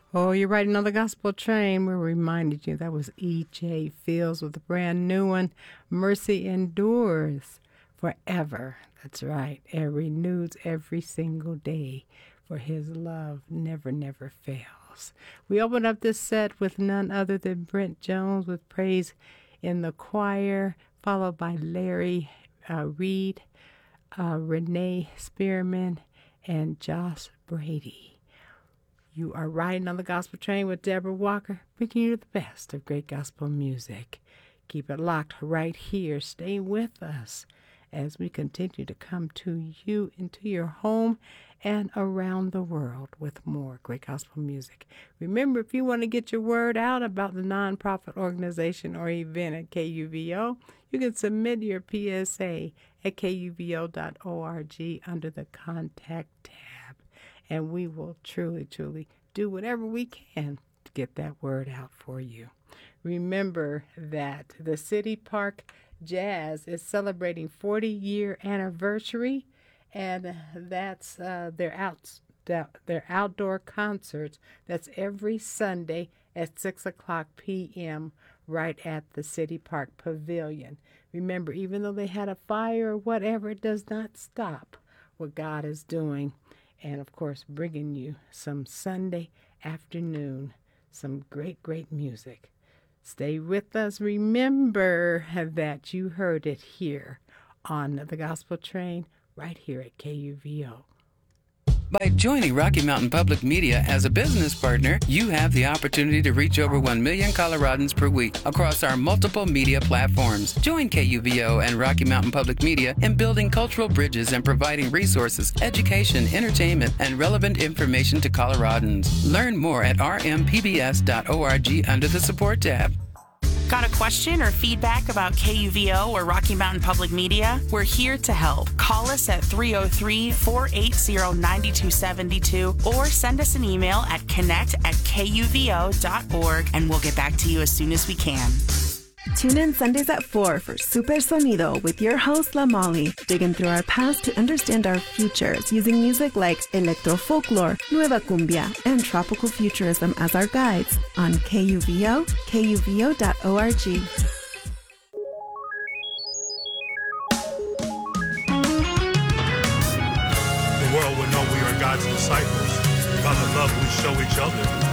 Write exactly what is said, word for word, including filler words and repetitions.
Oh, you're riding on the gospel train. We reminded you that was E J Fields with a brand new one. Mercy endures forever. That's right. It renews every single day, for his love never, never fails. We opened up this set with none other than Brent Jones with Praise in the Choir, followed by Larry uh, Reed, uh, Renee Spearman, and Josh Brady. You are riding on the gospel train with Deborah Walker, bringing you the best of great gospel music. Keep it locked right here. Stay with us as we continue to come to you into your home and around the world with more great gospel music. Remember, if you want to get your word out about the nonprofit organization or event at K U V O, you can submit your P S A at K U V O dot org under the Contact tab. And we will truly, truly do whatever we can to get that word out for you. Remember that the City Park Jazz is celebrating forty-year anniversary, and that's uh, their out their outdoor concerts. That's every Sunday at six o'clock p.m. right at the City Park Pavilion. Remember, even though they had a fire or whatever, it does not stop what God is doing. And, of course, bringing you some Sunday afternoon, some great, great music. Stay with us. Remember that you heard it here on the Gospel Train right here at K U V O. By joining Rocky Mountain Public Media as a business partner, you have the opportunity to reach over one million Coloradans per week across our multiple media platforms. Join K U V O and Rocky Mountain Public Media in building cultural bridges and providing resources, education, entertainment, and relevant information to Coloradans. Learn more at r m p b s dot org under the Support tab. Got a question or feedback about K U V O or Rocky Mountain Public Media? We're here to help. Call us at three oh three, four eight zero, nine two seven two or send us an email at connect at k u v o dot org and we'll get back to you as soon as we can. Tune in Sundays at four for Super Sonido with your host, La Molly, digging through our past to understand our futures using music like electro folklore, nueva cumbia, and tropical futurism as our guides on K U V O, k u v o dot org. The world will know we are God's disciples by the love we show each other.